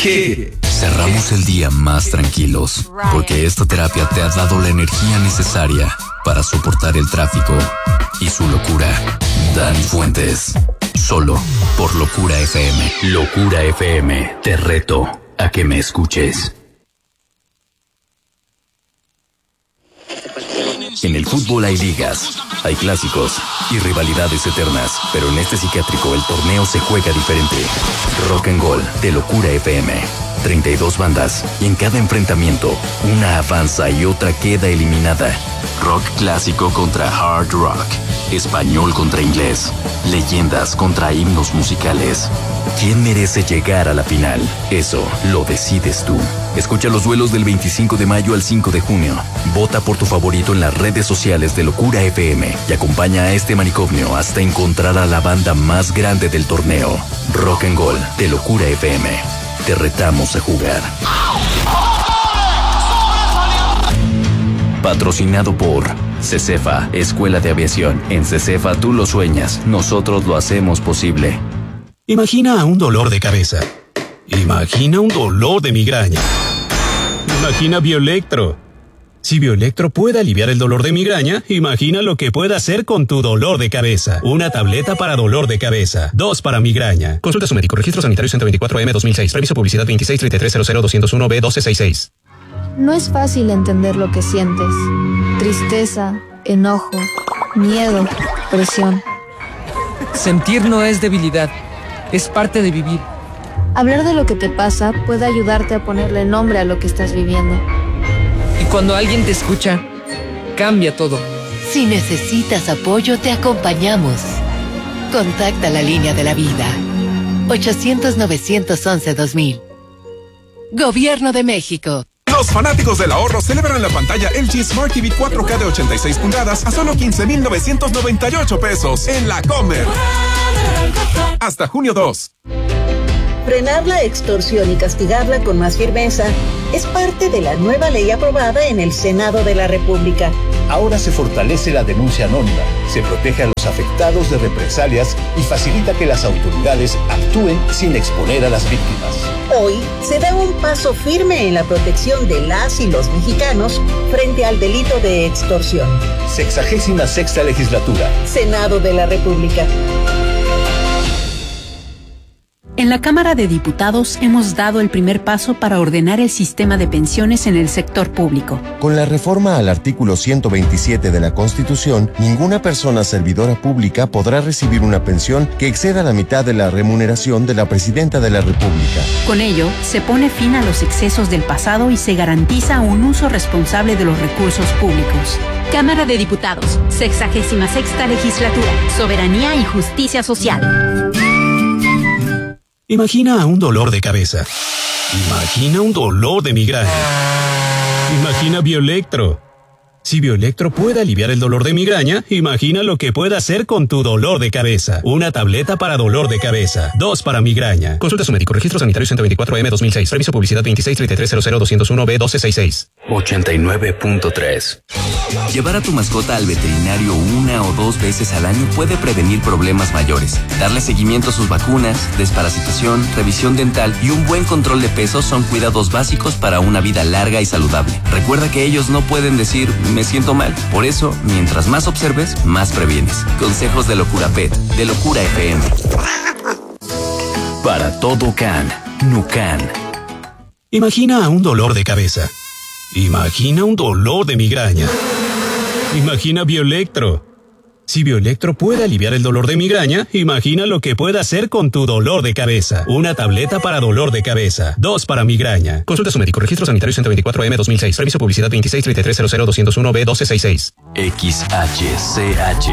¿Qué? Cerramos el día más tranquilos, porque esta terapia te ha dado la energía necesaria para soportar el tráfico y su locura. Dani Fuentes, solo por Locura FM. Locura FM, te reto a que me escuches. En el fútbol hay ligas, hay clásicos y rivalidades eternas, pero en este psiquiátrico el torneo se juega diferente. Rock and Roll de Locura FM. 32 bandas y en cada enfrentamiento una avanza y otra queda eliminada. Rock clásico contra hard rock, español contra inglés, leyendas contra himnos musicales. ¿Quién merece llegar a la final? Eso lo decides tú. Escucha los duelos del 25 de mayo al 5 de junio. Vota por tu favorito en las redes sociales de Locura FM y acompaña a este manicomio hasta encontrar a la banda más grande del torneo. Rock and Roll de Locura FM. Te retamos a jugar. Patrocinado por CECEFA, Escuela de Aviación. En CECEFA tú lo sueñas, nosotros lo hacemos posible. Imagina un dolor de cabeza. Imagina un dolor de migraña. Imagina Bioelectro. Si Bioelectro puede aliviar el dolor de migraña, imagina lo que puede hacer con tu dolor de cabeza. Una tableta para dolor de cabeza, 2 para migraña. Consulta a su médico. Registro sanitario 124M 2006. Reviso publicidad 2633000201B1266. No es fácil entender lo que sientes. Tristeza, enojo, miedo, presión. Sentir no es debilidad, es parte de vivir. Hablar de lo que te pasa puede ayudarte a ponerle nombre a lo que estás viviendo. Y cuando alguien te escucha, cambia todo. Si necesitas apoyo, te acompañamos. Contacta la línea de la vida. 800-911-2000. Gobierno de México. Los fanáticos del ahorro celebran la pantalla LG Smart TV 4K de 86 pulgadas a solo 15,998 pesos en la Comer. Hasta junio 2. Frenar la extorsión y castigarla con más firmeza es parte de la nueva ley aprobada en el Senado de la República. Ahora se fortalece la denuncia anónima, se protege a los afectados de represalias y facilita que las autoridades actúen sin exponer a las víctimas. Hoy se da un paso firme en la protección de las y los mexicanos frente al delito de extorsión. 66ª Legislatura. Senado de la República. En la Cámara de Diputados hemos dado el primer paso para ordenar el sistema de pensiones en el sector público. Con la reforma al artículo 127 de la Constitución, ninguna persona servidora pública podrá recibir una pensión que exceda la mitad de la remuneración de la Presidenta de la República. Con ello, se pone fin a los excesos del pasado y se garantiza un uso responsable de los recursos públicos. Cámara de Diputados, 66ª Legislatura, Soberanía y Justicia Social. Imagina un dolor de cabeza. Imagina un dolor de migraña. Imagina Bioelectro. Si Bioelectro puede aliviar el dolor de migraña, imagina lo que puede hacer con tu dolor de cabeza. Una tableta para dolor de cabeza, 2 para migraña. Consulta a su médico. Registro sanitario 124M 2006. Reviso publicidad 2633000201B1266. 89.3. Llevar a tu mascota al veterinario 1 o 2 veces al año puede prevenir problemas mayores. Darle seguimiento a sus vacunas, desparasitación, revisión dental y un buen control de peso son cuidados básicos para una vida larga y saludable. Recuerda que ellos no pueden decir me siento mal. Por eso, mientras más observes, más previenes. Consejos de Locura Pet, de Locura FM. Para todo can, Nucan. Imagina un dolor de cabeza. Imagina un dolor de migraña. Imagina Bioelectro. Si Bioelectro puede aliviar el dolor de migraña, imagina lo que puede hacer con tu dolor de cabeza. Una tableta para dolor de cabeza, 2 para migraña. Consulta a su médico. Registro sanitario 124M 2006. Reviso publicidad 2633000201B1266. XHCH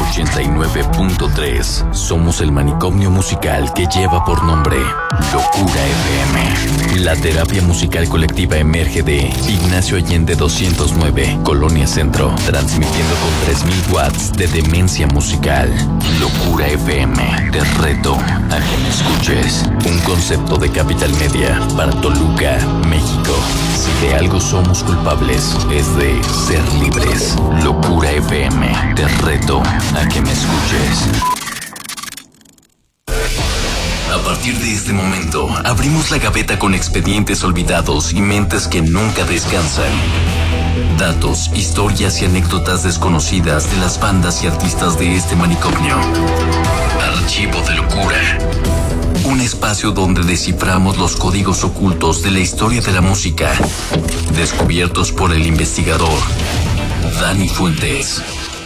89.3. Somos el manicomio musical que lleva por nombre Locura FM. La terapia musical colectiva emerge de Ignacio Allende 209, Colonia Centro, transmitiendo con 3000 watts de demencia musical. Locura FM, te reto a que me escuches. Un concepto de Capital Media para Toluca, México. Si de algo somos culpables, es de ser libres. Locura FM, te reto a que me escuches. A partir de este momento, abrimos la gaveta con expedientes olvidados y mentes que nunca descansan. Datos, historias y anécdotas desconocidas de las bandas y artistas de este manicomio. Archivo de Locura. Un espacio donde desciframos los códigos ocultos de la historia de la música, descubiertos por el investigador Dani Fuentes.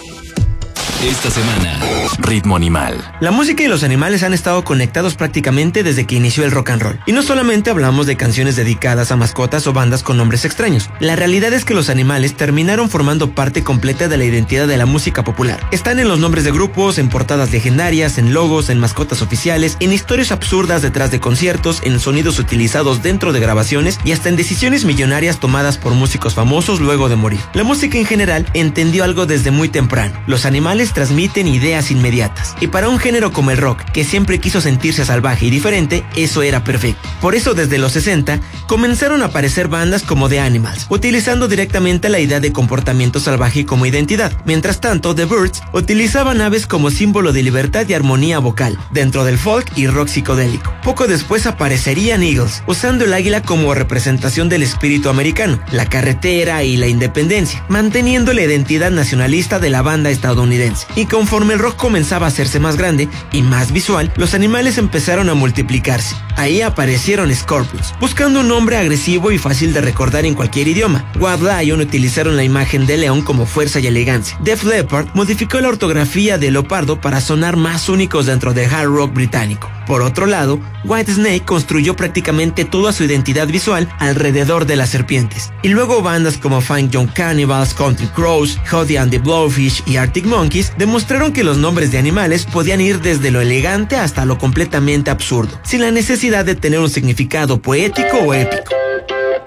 Esta semana, Ritmo Animal. La música y los animales han estado conectados prácticamente desde que inició el rock and roll. Y no solamente hablamos de canciones dedicadas a mascotas o bandas con nombres extraños. La realidad es que los animales terminaron formando parte completa de la identidad de la música popular. Están en los nombres de grupos, en portadas legendarias, en logos, en mascotas oficiales, en historias absurdas detrás de conciertos, en sonidos utilizados dentro de grabaciones y hasta en decisiones millonarias tomadas por músicos famosos luego de morir. La música en general entendió algo desde muy temprano. Los animales transmiten ideas inmediatas. Y para un género como el rock, que siempre quiso sentirse salvaje y diferente, eso era perfecto. Por eso desde los 60 comenzaron a aparecer bandas como The Animals, utilizando directamente la idea de comportamiento salvaje como identidad. Mientras tanto, The Byrds utilizaban aves como símbolo de libertad y armonía vocal, dentro del folk y rock psicodélico. Poco después aparecerían Eagles, usando el águila como representación del espíritu americano, la carretera y la independencia, manteniendo la identidad nacionalista de la banda estadounidense. Y conforme el rock comenzaba a hacerse más grande y más visual, los animales empezaron a multiplicarse. Ahí aparecieron Scorpions, buscando un nombre agresivo y fácil de recordar en cualquier idioma. Wild Lion utilizaron la imagen de león como fuerza y elegancia. Def Leppard modificó la ortografía de leopardo para sonar más únicos dentro del hard rock británico. Por otro lado, Whitesnake construyó prácticamente toda su identidad visual alrededor de las serpientes. Y luego bandas como Fine Young Cannibals, Country Crows, Howdy and the Blowfish y Arctic Monkeys demostraron que los nombres de animales podían ir desde lo elegante hasta lo completamente absurdo, sin la necesidad de tener un significado poético o épico.